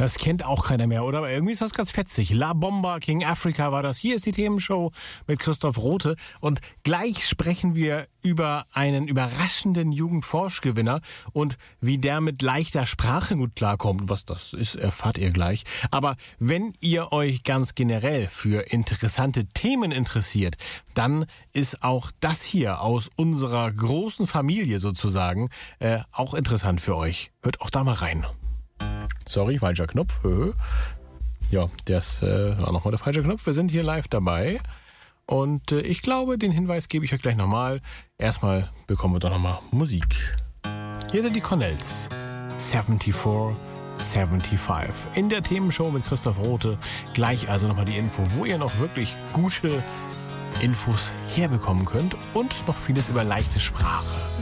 Das kennt auch keiner mehr, oder? Aber irgendwie ist das ganz fetzig. La Bomba, King Africa war das. Hier ist die Themenshow mit Christoph Rothe. Und gleich sprechen wir über einen überraschenden Jugendforschgewinner und wie der mit leichter Sprache gut klarkommt. Was das ist, erfahrt ihr gleich. Aber wenn ihr euch ganz generell für interessante Themen interessiert, dann ist auch das hier aus unserer großen Familie sozusagen auch interessant für euch. Hört auch da mal rein. Sorry, falscher Knopf. Ja, das war nochmal der falsche Knopf. Wir sind hier live dabei. Und ich glaube, den Hinweis gebe ich euch gleich nochmal. Erstmal bekommen wir doch nochmal Musik. Hier sind die Cornells. 74, 75. In der Themenshow mit Christoph Rothe. Gleich also nochmal die Info, wo ihr noch wirklich gute Infos herbekommen könnt. Und noch vieles über leichte Sprache.